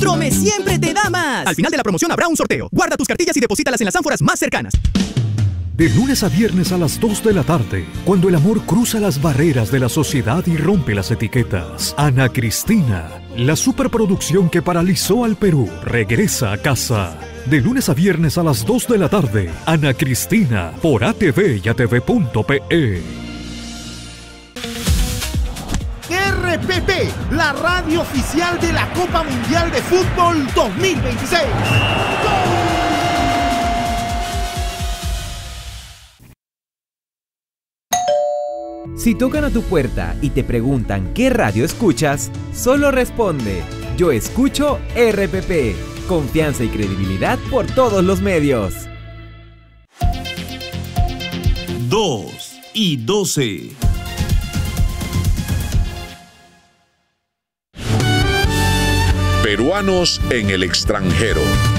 Trome siempre te da más. Al final de la promoción habrá un sorteo. Guarda tus cartillas y deposítalas en las ánforas más cercanas. De lunes a viernes a las 2 de la tarde, cuando el amor cruza las barreras de la sociedad y rompe las etiquetas, Ana Cristina, la superproducción que paralizó al Perú, regresa a casa. De lunes a viernes a las 2 de la tarde, Ana Cristina, por ATV y ATV.pe. RPP, la radio oficial de la Copa Mundial de Fútbol 2026. Si tocan a tu puerta y te preguntan qué radio escuchas, solo responde: yo escucho RPP. Confianza y credibilidad por todos los medios. 2:12. Peruanos en el extranjero.